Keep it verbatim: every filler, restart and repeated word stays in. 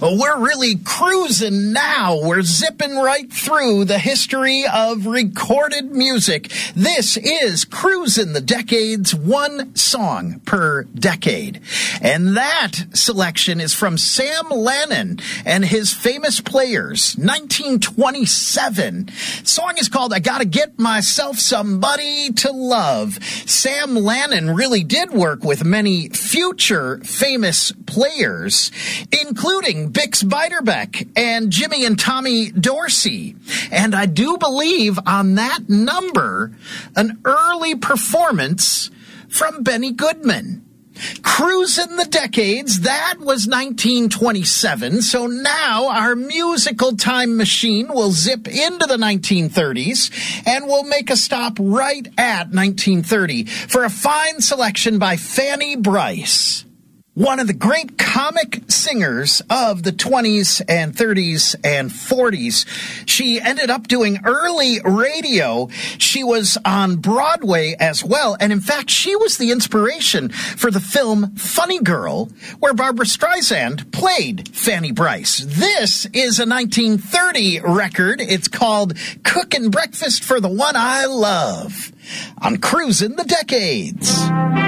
We're really cruising now. We're zipping right through the history of recorded music. This is Cruising the Decades, one song per decade. And that selection is from Sam Lannon and his Famous Players, nineteen twenty-seven. The song is called I Gotta Get Myself Somebody to Love. Sam Lannon really did work with many future famous players, including Bix Beiderbecke and Jimmy and Tommy Dorsey. And I do believe on that number, an early performance from Benny Goodman. Cruising the Decades, that was nineteen twenty-seven, so now our musical time machine will zip into the nineteen thirties, and we'll make a stop right at nineteen thirty for a fine selection by Fanny Brice, one of the great comic singers of the twenties and thirties and forties. She ended up doing early radio. She was on Broadway as well. And in fact, she was the inspiration for the film Funny Girl, where Barbra Streisand played Fanny Brice. This is a nineteen thirty record. It's called Cookin' Breakfast for the One I Love on Cruising the Decades.